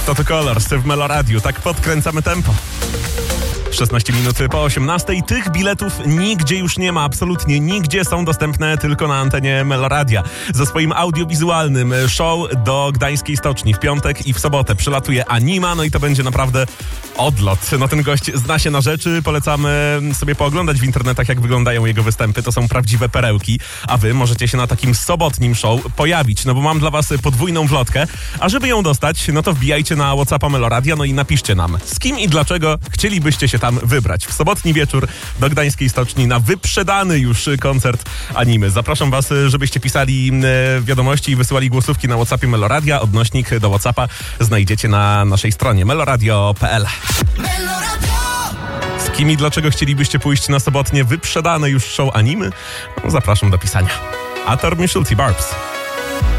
Toto Colors w Meloradiu. Tak podkręcamy tempo. 16 minut po 18. Tych biletów nigdzie już nie ma, absolutnie nigdzie. Są dostępne tylko na antenie Meloradia. Ze swoim audiowizualnym show do Gdańskiej Stoczni w piątek i w sobotę przylatuje Anima, no i to będzie naprawdę odlot. No ten gość zna się na rzeczy, polecamy sobie pooglądać w internetach, jak wyglądają jego występy. To są prawdziwe perełki, a wy możecie się na takim sobotnim show pojawić, no bo mam dla was podwójną wlotkę, a żeby ją dostać, no to wbijajcie na WhatsAppa Meloradia, no i napiszcie nam, z kim i dlaczego chcielibyście się tam wybrać. W sobotni wieczór do Gdańskiej Stoczni na wyprzedany już koncert Animy. Zapraszam was, żebyście pisali wiadomości i wysyłali głosówki na WhatsAppie Meloradia. Odnośnik do WhatsAppa znajdziecie na naszej stronie meloradio.pl. Z kim i dlaczego chcielibyście pójść na sobotnie wyprzedane już show Animy? No, zapraszam do pisania. Ator Miszulti Barbs.